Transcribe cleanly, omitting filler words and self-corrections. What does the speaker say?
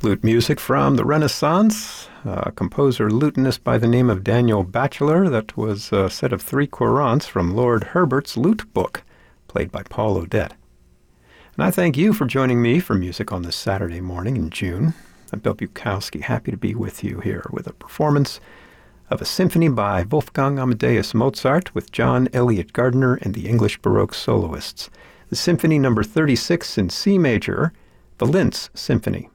Lute music from the Renaissance, a composer lutenist by the name of Daniel Batchelor. That was a set of 3 courants from Lord Herbert's Lute Book, played by Paul Odette. And I thank you for joining me for music on this Saturday morning in June. I'm Bill Bukowski, happy to be with you here with a performance of a symphony by Wolfgang Amadeus Mozart with John Eliot Gardiner and the English Baroque soloists. The Symphony No. 36 in C major, the Linz Symphony.